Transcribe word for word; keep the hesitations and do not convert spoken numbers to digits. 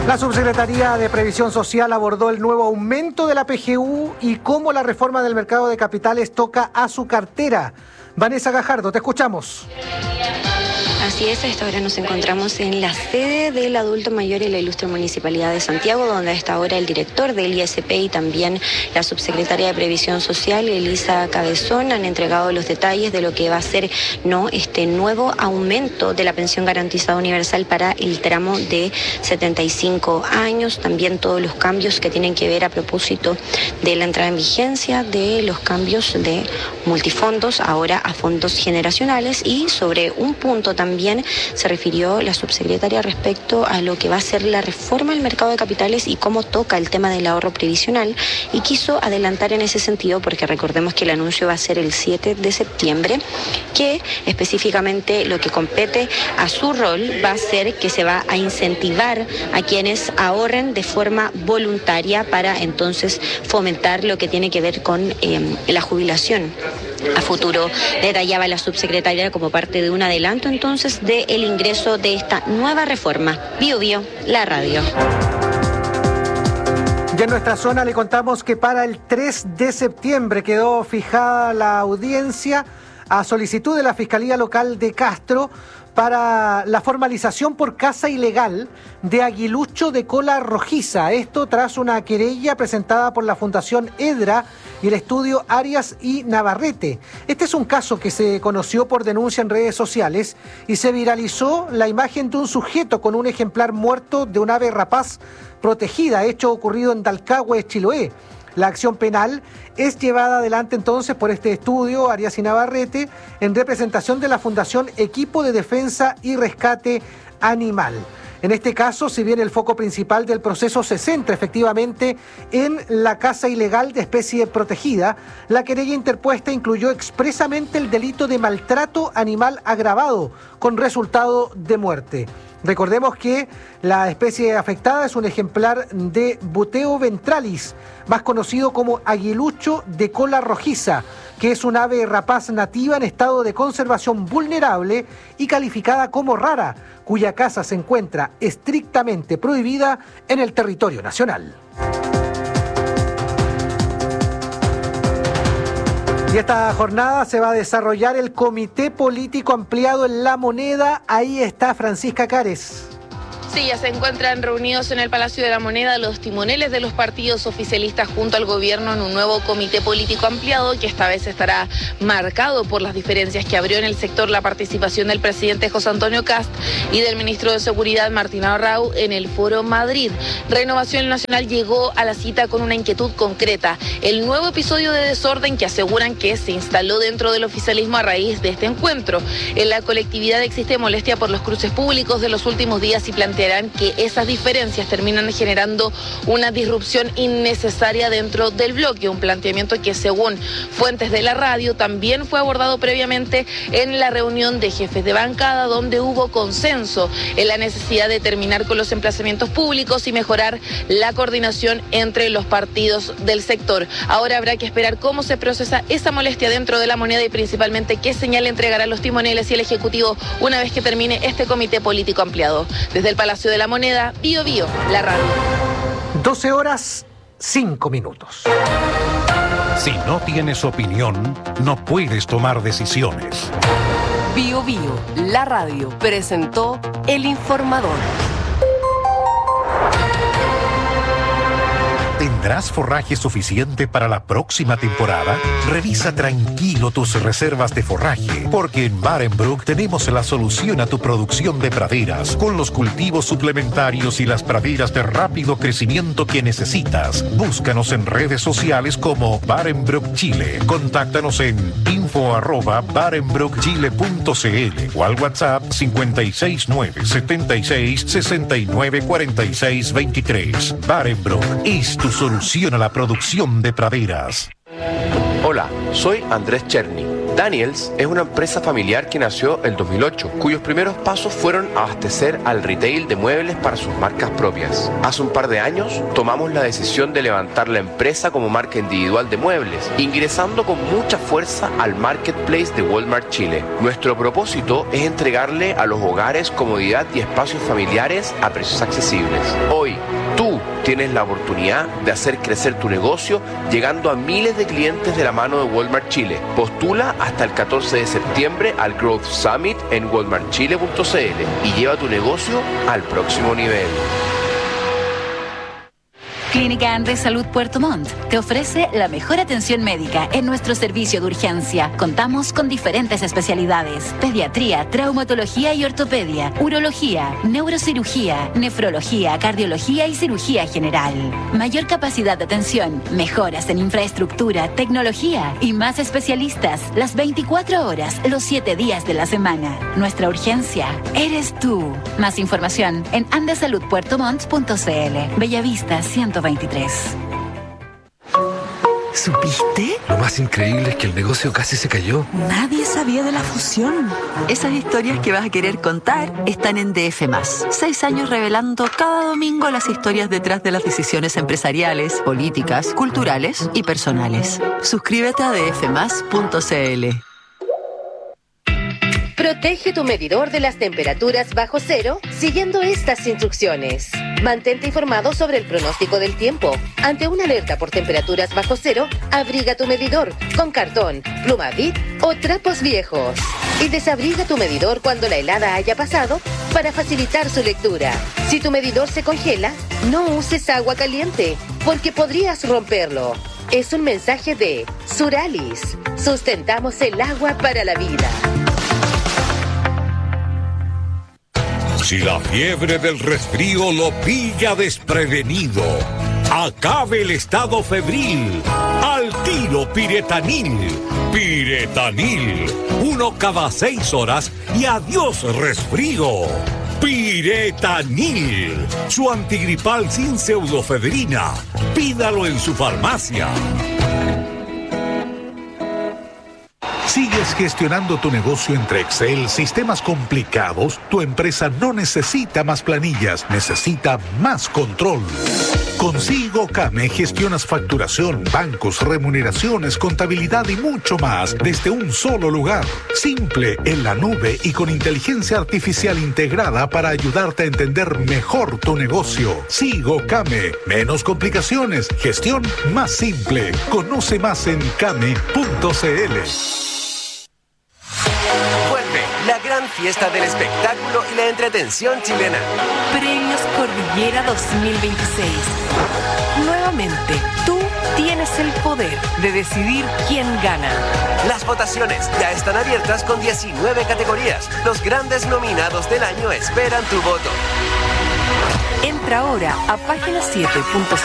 La Subsecretaría de Previsión Social abordó el nuevo aumento de la P G U y cómo la reforma del mercado de capitales toca a su cartera. Vanessa Gajardo, te escuchamos. Así es, a esta hora nos encontramos en la sede del adulto mayor en la ilustre Municipalidad de Santiago, donde a esta hora el director del I S P y también la subsecretaria de Previsión Social, Elisa Cabezón, han entregado los detalles de lo que va a ser no este nuevo aumento de la pensión garantizada universal para el tramo de setenta y cinco años, también todos los cambios que tienen que ver a propósito de la entrada en vigencia de los cambios de multifondos ahora a fondos generacionales, y sobre un punto también También se refirió la subsecretaria respecto a lo que va a ser la reforma del mercado de capitales y cómo toca el tema del ahorro previsional, y quiso adelantar en ese sentido, porque recordemos que el anuncio va a ser el siete de septiembre, que específicamente lo que compete a su rol va a ser que se va a incentivar a quienes ahorren de forma voluntaria para entonces fomentar lo que tiene que ver con eh, la jubilación a futuro. Detallaba la subsecretaria como parte de un adelanto entonces del ingreso de esta nueva reforma. Bio Bio, la radio. Ya en nuestra zona le contamos que para el tres de septiembre quedó fijada la audiencia a solicitud de la Fiscalía Local de Castro para la formalización por caza ilegal de aguilucho de cola rojiza. Esto tras una querella presentada por la Fundación EDRA y el estudio Arias y Navarrete. Este es un caso que se conoció por denuncia en redes sociales y se viralizó la imagen de un sujeto con un ejemplar muerto de un ave rapaz protegida, hecho ocurrido en Dalcahue, Chiloé. La acción penal es llevada adelante entonces por este estudio, Arias y Navarrete, en representación de la Fundación Equipo de Defensa y Rescate Animal. En este caso, si bien el foco principal del proceso se centra efectivamente en la caza ilegal de especie protegida, la querella interpuesta incluyó expresamente el delito de maltrato animal agravado con resultado de muerte. Recordemos que la especie afectada es un ejemplar de Buteo ventralis, más conocido como aguilucho de cola rojiza, que es un ave rapaz nativa en estado de conservación vulnerable y calificada como rara, cuya caza se encuentra estrictamente prohibida en el territorio nacional. Y esta jornada se va a desarrollar el Comité Político Ampliado en La Moneda. Ahí está Francisca Cares. Sí, ya se encuentran reunidos en el Palacio de la Moneda los timoneles de los partidos oficialistas junto al gobierno en un nuevo comité político ampliado, que esta vez estará marcado por las diferencias que abrió en el sector la participación del presidente José Antonio Kast y del ministro de Seguridad Martín Arrau en el Foro Madrid. Renovación Nacional llegó a la cita con una inquietud concreta: el nuevo episodio de desorden que aseguran que se instaló dentro del oficialismo a raíz de este encuentro. En la colectividad existe molestia por los cruces públicos de los últimos días y plantean que esas diferencias terminan generando una disrupción innecesaria dentro del bloque, un planteamiento que, según fuentes de la radio, también fue abordado previamente en la reunión de jefes de bancada, donde hubo consenso en la necesidad de terminar con los emplazamientos públicos y mejorar la coordinación entre los partidos del sector. Ahora habrá que esperar cómo se procesa esa molestia dentro de la Moneda y principalmente qué señal entregarán los timoneles y el Ejecutivo una vez que termine este comité político ampliado. Desde el Palacio de la Moneda, Bio Bio, la radio. doce horas, cinco minutos. Si no tienes opinión, no puedes tomar decisiones. Bio Bio, la radio, presentó El Informador. ¿Tendrás forraje suficiente para la próxima temporada? Revisa tranquilo tus reservas de forraje, porque en Barenbroek tenemos la solución a tu producción de praderas, con los cultivos suplementarios y las praderas de rápido crecimiento que necesitas. Búscanos en redes sociales como Barenbroek Chile. Contáctanos en info arroba barenbroek chile punto cl o al WhatsApp cinco seis nueve, siete seis, seis nueve, cuatro seis dos tres. Barenbroek es tu solución a la producción de praderas. Hola, soy Andrés Cherny, Daniels es una empresa familiar que nació el dos mil ocho, cuyos primeros pasos fueron abastecer al retail de muebles para sus marcas propias. Hace un par de años tomamos la decisión de levantar la empresa como marca individual de muebles, ingresando con mucha fuerza al marketplace de Walmart Chile. Nuestro propósito es entregarle a los hogares comodidad y espacios familiares a precios accesibles. Hoy, tú tienes la oportunidad de hacer crecer tu negocio llegando a miles de clientes de la mano de Walmart Chile. Postula hasta el catorce de septiembre al Growth Summit en walmart chile punto c l y lleva tu negocio al próximo nivel. Clínica Andrés Salud Puerto Montt te ofrece la mejor atención médica en nuestro servicio de urgencia. Contamos con diferentes especialidades: pediatría, traumatología y ortopedia, urología, neurocirugía, nefrología, cardiología y cirugía general. Mayor capacidad de atención, mejoras en infraestructura, tecnología y más especialistas las veinticuatro horas, los siete días de la semana. Nuestra urgencia eres tú. Más información en andesalud puerto montt punto c l. Bellavista ciento veintitrés. ¿Supiste? Lo más increíble es que el negocio casi se cayó. Nadie sabía de la fusión. Esas historias que vas a querer contar están en D F más. Seis años revelando cada domingo las historias detrás de las decisiones empresariales, políticas, culturales y personales. Suscríbete a d f más punto c l. Protege tu medidor de las temperaturas bajo cero siguiendo estas instrucciones. Mantente informado sobre el pronóstico del tiempo. Ante una alerta por temperaturas bajo cero, abriga tu medidor con cartón, pluma bit o trapos viejos. Y desabriga tu medidor cuando la helada haya pasado para facilitar su lectura. Si tu medidor se congela, no uses agua caliente porque podrías romperlo. Es un mensaje de Suralis. Sustentamos el agua para la vida. Si la fiebre del resfrío lo pilla desprevenido, acabe el estado febril. Al tiro Piretanil. Piretanil. Uno cada seis horas y adiós resfrío. Piretanil. Su antigripal sin pseudofebrina. Pídalo en su farmacia. ¿Sigues gestionando tu negocio entre Excel, sistemas complicados? Tu empresa no necesita más planillas, necesita más control. Con SigoCame gestionas facturación, bancos, remuneraciones, contabilidad y mucho más desde un solo lugar. Simple, en la nube y con inteligencia artificial integrada para ayudarte a entender mejor tu negocio. SigoCame. Menos complicaciones, gestión más simple. Conoce más en came punto c l. Vuelve la gran fiesta del espectáculo y la entretención chilena. Premios Cordillera dos mil veintiséis. Nuevamente, tú tienes el poder de decidir quién gana. Las votaciones ya están abiertas con diecinueve categorías. Los grandes nominados del año esperan tu voto. Entra ahora a página siete punto